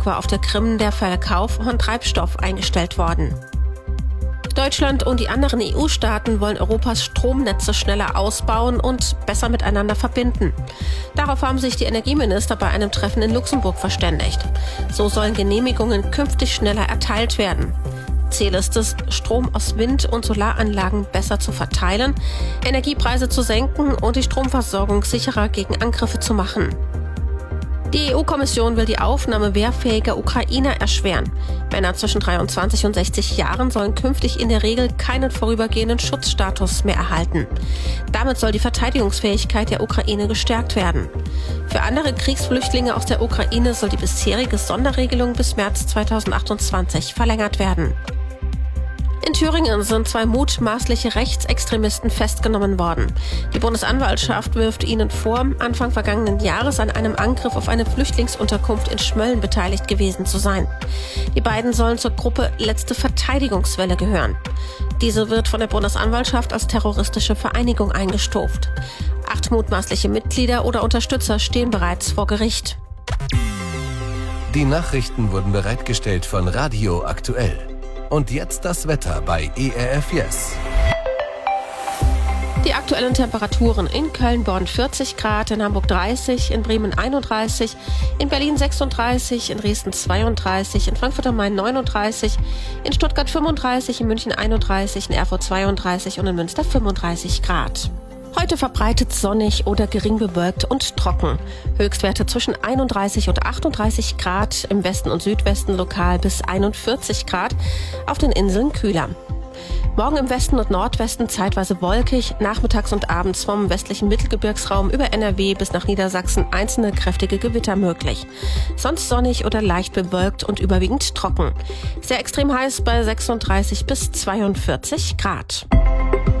Freitag war auf der Krim der Verkauf von Treibstoff eingestellt worden. Deutschland und die anderen EU-Staaten wollen Europas Stromnetze schneller ausbauen und besser miteinander verbinden. Darauf haben sich die Energieminister bei einem Treffen in Luxemburg verständigt. So sollen Genehmigungen künftig schneller erteilt werden. Ziel ist es, Strom aus Wind- und Solaranlagen besser zu verteilen, Energiepreise zu senken und die Stromversorgung sicherer gegen Angriffe zu machen. Die EU-Kommission will die Aufnahme wehrfähiger Ukrainer erschweren. Männer zwischen 23 und 60 Jahren sollen künftig in der Regel keinen vorübergehenden Schutzstatus mehr erhalten. Damit soll die Verteidigungsfähigkeit der Ukraine gestärkt werden. Für andere Kriegsflüchtlinge aus der Ukraine soll die bisherige Sonderregelung bis März 2028 verlängert werden. In Thüringen sind 2 mutmaßliche Rechtsextremisten festgenommen worden. Die Bundesanwaltschaft wirft ihnen vor, Anfang vergangenen Jahres an einem Angriff auf eine Flüchtlingsunterkunft in Schmölln beteiligt gewesen zu sein. Die beiden sollen zur Gruppe Letzte Verteidigungswelle gehören. Diese wird von der Bundesanwaltschaft als terroristische Vereinigung eingestuft. 8 mutmaßliche Mitglieder oder Unterstützer stehen bereits vor Gericht. Die Nachrichten wurden bereitgestellt von Radio Aktuell. Und jetzt das Wetter bei ERF Yes. Die aktuellen Temperaturen: in Köln, Bonn 40 Grad, in Hamburg 30, in Bremen 31, in Berlin 36, in Dresden 32, in Frankfurt am Main 39, in Stuttgart 35, in München 31, in Erfurt 32 und in Münster 35 Grad. Heute verbreitet sonnig oder gering bewölkt und trocken. Höchstwerte zwischen 31 und 38 Grad, im Westen und Südwesten lokal bis 41 Grad, auf den Inseln kühler. Morgen im Westen und Nordwesten zeitweise wolkig, nachmittags und abends vom westlichen Mittelgebirgsraum über NRW bis nach Niedersachsen einzelne kräftige Gewitter möglich. Sonst sonnig oder leicht bewölkt und überwiegend trocken. Sehr extrem heiß bei 36 bis 42 Grad.